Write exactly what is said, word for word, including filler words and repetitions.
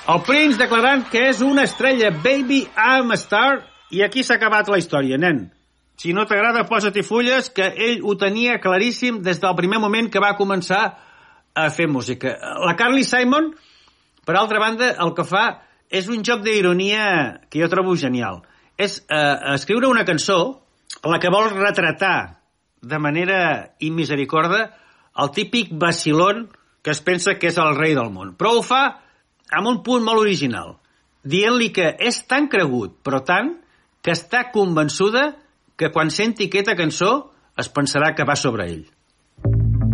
El Prince declarant que és una estrella, baby, I'm a star, i aquí s'ha acabat la història, nen. Si no t'agrada, posa-t'hi fulles, que ell ho tenia claríssim des del primer moment que va començar a fer música. La Carly Simon, per altra banda, el que fa és un joc d'ironia que jo trobo genial. És eh, escriure una cançó en la que vol retratar de manera immisericorda el típic vacilón que es pensa que és el rei del món. Però ho fa amb un punt molt original, dient-li que és tan cregut, però tant, que està convençuda que quan senti aquesta cançó es pensarà que va sobre ell.